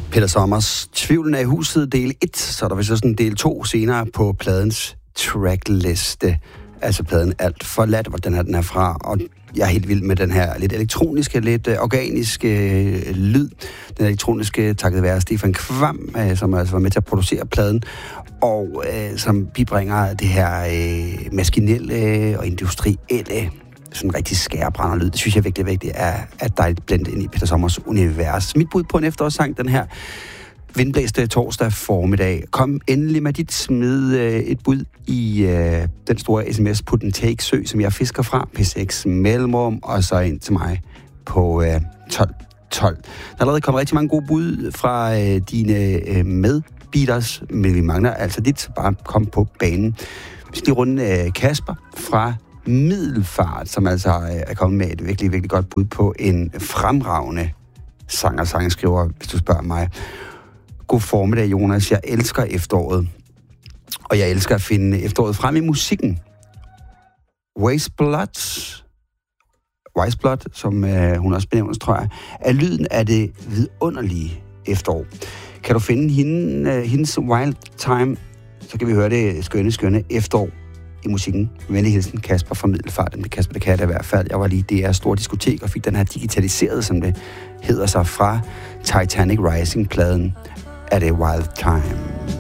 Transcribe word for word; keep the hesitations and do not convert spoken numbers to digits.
Peter Sommers Tvivlen er i huset, del et, så er der vist også en del to senere på pladens trackliste. Altså pladen Alt Forladt, hvor den her den er fra, og jeg er helt vild med den her lidt elektroniske, lidt uh, organiske uh, lyd. Den elektroniske, takket være Stefan Kvam, uh, som altså var med til at producere pladen, og uh, som bibringer det her uh, maskinelle og industrielle, sådan rigtig skærebrænder lyd. Det synes jeg virkelig vigtigt er, at der er blandet ind i Peter Sommers univers. Mit bud på en efterårssang, den her vindblæste torsdag formiddag. Kom endelig med dit smid øh, et bud i øh, den store sms Put and Take sø, som jeg fisker fra. P seks mellemrum, og så ind til mig på øh, tolv tolv. Der er allerede kommet rigtig mange gode bud fra øh, dine øh, medbeaters, men vi mangler altså dit, så bare kom på banen. Vi skal lige runde øh, Kasper fra Middelfart, som altså øh, er kommet med et virkelig, virkelig godt bud på en fremragende sanger, sangskriver, hvis du spørger mig. God formiddag, Jonas. Jeg elsker efteråret, og jeg elsker at finde efteråret frem i musikken. Wise Blood, Wise Blood, som øh, hun også benævnes, tror jeg, er lyden af det vidunderlige efterår. Kan du finde hende, øh, hendes Wild Time, så kan vi høre det skønne, skønne efterår i musikken. Venlig hilsen, Kasper fra Middelfart. Men Kasper, det kan det i hvert fald. Jeg var lige i D R's store diskotek og fik den her digitaliseret, som det hedder sig, fra Titanic Rising-pladen. Er det Wild Time?